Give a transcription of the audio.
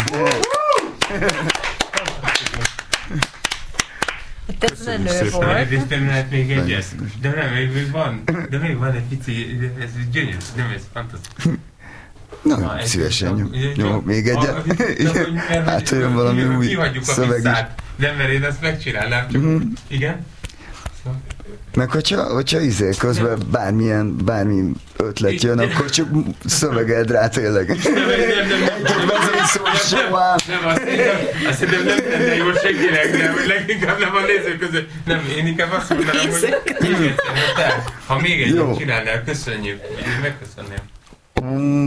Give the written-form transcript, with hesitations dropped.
Ez a nő volt. És nem lehet még egyet? De nem, még van. De még van egy pici, ez gyönyörű, nem ez fantasztikus. Na, szívesen. Jó, még egyet. Hát olyan valami új szöveg is. Nem, mert én ezt megcsinálnám. Igen? Meg hogyha közben bármi ötlet jön, akkor csak szövegeld rá tényleg. Nem, azt hiszem nem tenne jó senkinek, de leginkább nem a nézők között. Nem, én inkább azt mondanám, hogy még egyszer, ha még egyet csinálnál, köszönjük, megköszönném.